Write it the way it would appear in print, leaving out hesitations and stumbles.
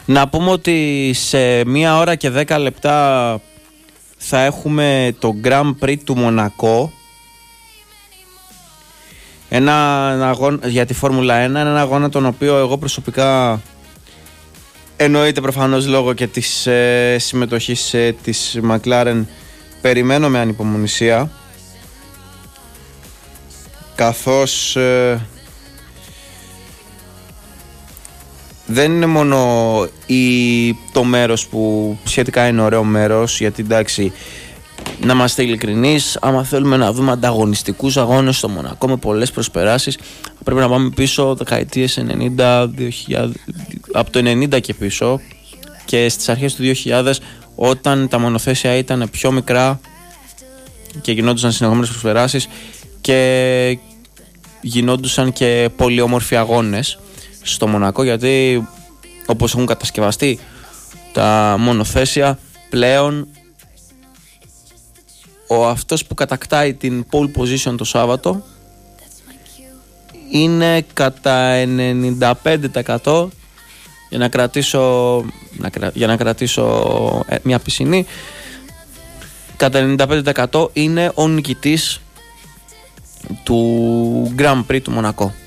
Να πούμε ότι σε 1 ώρα και 10 λεπτά θα έχουμε το Grand Prix του Μονακό, ένα αγώνα για τη Φόρμουλα 1, ένα αγώνα τον οποίο εγώ προσωπικά, εννοείται προφανώς λόγω και της συμμετοχής της McLaren, περιμένω με ανυπομονησία, καθώς δεν είναι μόνο το μέρος που σχετικά είναι ωραίο μέρος, γιατί εντάξει, να είμαστε ειλικρινείς, άμα θέλουμε να δούμε ανταγωνιστικούς αγώνες στο Μονακό με πολλές προσπεράσεις, πρέπει να πάμε πίσω δεκαετίες 90, 2000, από το 90 και πίσω, και στις αρχές του 2000, όταν τα μονοθέσια ήταν πιο μικρά και γινόντουσαν συνεχόμενες προσπεράσεις και γινόντουσαν και πολύ όμορφοι αγώνες στο Μονακό, γιατί όπως έχουν κατασκευαστεί τα μονοθέσια πλέον, ο αυτός που κατακτάει την pole position το Σάββατο είναι κατά 95%, για να κρατήσω μια πισινή, κατά 95% είναι ο νικητής του Grand Prix του Μονακό.